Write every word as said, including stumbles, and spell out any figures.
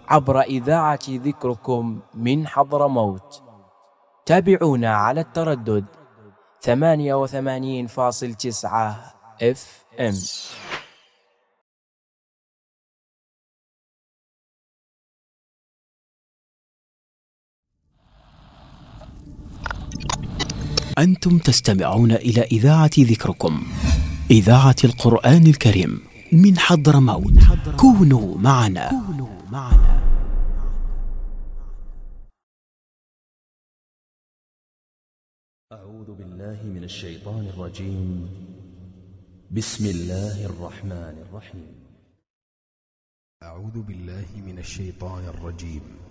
عبر إذاعة ذكركم من حضرموت. تابعونا على التردد ثمانية وثمانين فاصل تسعة اف ام. أنتم تستمعون إلى إذاعة ذكركم، إذاعة القرآن الكريم من حضرموت. كونوا معنا. كونوا معنا. أعوذ بالله من الشيطان الرجيم. بسم الله الرحمن الرحيم. أعوذ بالله من الشيطان الرجيم.